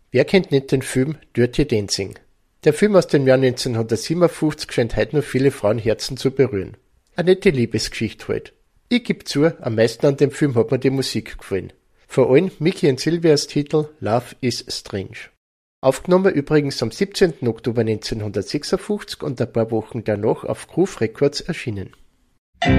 Wer kennt nicht den Film Dirty Dancing? Der Film aus dem Jahr 1957 scheint heute noch viele Frauenherzen zu berühren. Eine nette Liebesgeschichte halt. Ich geb zu, am meisten an dem Film hat mir die Musik gefallen. Vor allem Mickey und Sylvias Titel Love is Strange. Aufgenommen übrigens am 17. Oktober 1956 und ein paar Wochen danach auf Groove Records erschienen.